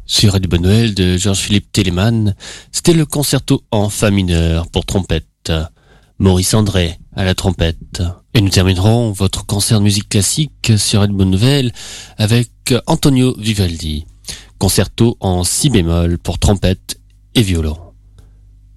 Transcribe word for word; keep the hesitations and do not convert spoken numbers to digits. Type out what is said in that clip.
Sur Radio Bonne Noël de Georges-Philippe Telemann, c'était le concerto en fa mineur pour trompette. Maurice André à la trompette. Et nous terminerons votre concert de musique classique sur Radio Bonne Nouvelle avec Antonio Vivaldi. Concerto en si bémol pour trompette et violon.